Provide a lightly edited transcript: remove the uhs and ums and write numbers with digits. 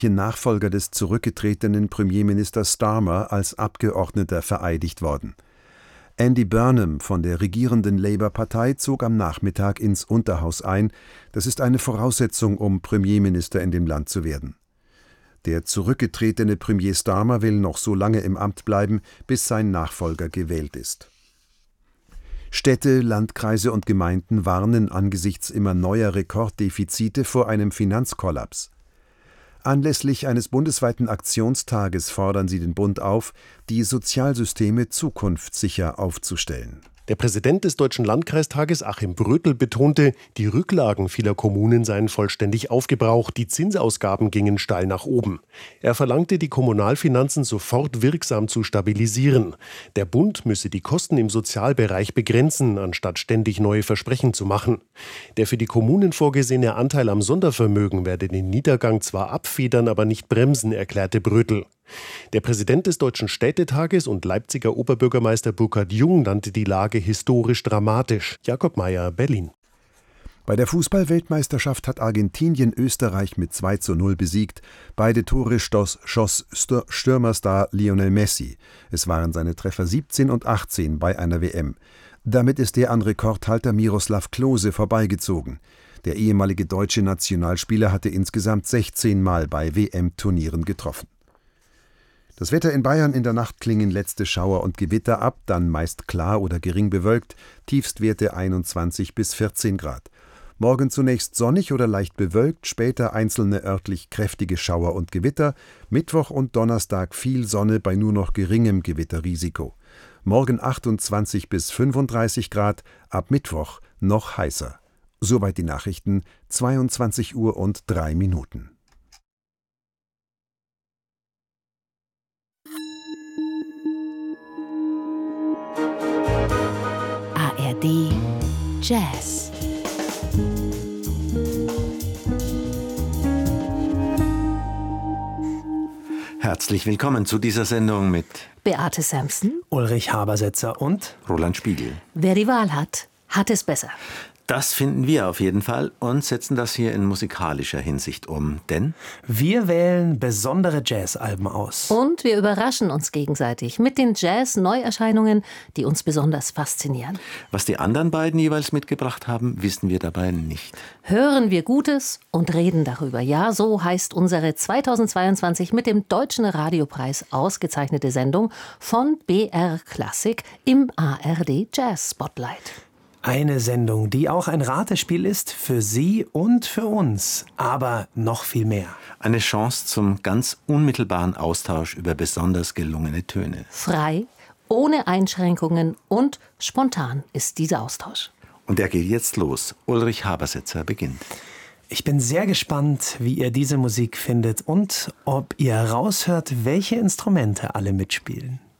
Nachfolger des zurückgetretenen Premierministers Starmer als Abgeordneter vereidigt worden. Andy Burnham von der regierenden Labour-Partei zog am Nachmittag ins Unterhaus ein. Das ist eine Voraussetzung, um Premierminister in dem Land zu werden. Der zurückgetretene Premier Starmer will noch so lange im Amt bleiben, bis sein Nachfolger gewählt ist. Städte, Landkreise und Gemeinden warnen angesichts immer neuer Rekorddefizite vor einem Finanzkollaps. Anlässlich eines bundesweiten Aktionstages fordern sie den Bund auf, die Sozialsysteme zukunftssicher aufzustellen. Der Präsident des Deutschen Landkreistages, Achim Brötel, betonte, die Rücklagen vieler Kommunen seien vollständig aufgebraucht, die Zinsausgaben gingen steil nach oben. Er verlangte, die Kommunalfinanzen sofort wirksam zu stabilisieren. Der Bund müsse die Kosten im Sozialbereich begrenzen, anstatt ständig neue Versprechen zu machen. Der für die Kommunen vorgesehene Anteil am Sondervermögen werde den Niedergang zwar abfedern, aber nicht bremsen, erklärte Brötel. Der Präsident des Deutschen Städtetages und Leipziger Oberbürgermeister Burkhard Jung nannte die Lage historisch dramatisch. Jakob Mayer, Berlin. Bei der Fußball-Weltmeisterschaft hat Argentinien Österreich mit 2:0 besiegt. Beide Tore schoss Stürmerstar Lionel Messi. Es waren seine Treffer 17 und 18 bei einer WM. Damit ist er an Rekordhalter Miroslav Klose vorbeigezogen. Der ehemalige deutsche Nationalspieler hatte insgesamt 16 Mal bei WM-Turnieren getroffen. Das Wetter in Bayern: in der Nacht klingen letzte Schauer und Gewitter ab, dann meist klar oder gering bewölkt, Tiefstwerte 21 bis 14 Grad. Morgen zunächst sonnig oder leicht bewölkt, später einzelne örtlich kräftige Schauer und Gewitter, Mittwoch und Donnerstag viel Sonne bei nur noch geringem Gewitterrisiko. Morgen 28 bis 35 Grad, ab Mittwoch noch heißer. Soweit die Nachrichten, 22:03 . ARD Jazz. Herzlich willkommen zu dieser Sendung mit Beate Sampson, Ulrich Habersetzer und Roland Spiegel. Wer die Wahl hat, hat es besser. Das finden wir auf jeden Fall und setzen das hier in musikalischer Hinsicht um, denn wir wählen besondere Jazzalben aus. Und wir überraschen uns gegenseitig mit den Jazz-Neuerscheinungen, die uns besonders faszinieren. Was die anderen beiden jeweils mitgebracht haben, wissen wir dabei nicht. Hören wir Gutes und reden darüber. Ja, so heißt unsere 2022 mit dem Deutschen Radiopreis ausgezeichnete Sendung von BR Classic im ARD Jazz Spotlight. Eine Sendung, die auch ein Ratespiel ist für Sie und für uns, aber noch viel mehr. Eine Chance zum ganz unmittelbaren Austausch über besonders gelungene Töne. Frei, ohne Einschränkungen und spontan ist dieser Austausch. Und der geht jetzt los. Ulrich Habersetzer beginnt. Ich bin sehr gespannt, wie ihr diese Musik findet und ob ihr raushört, welche Instrumente alle mitspielen.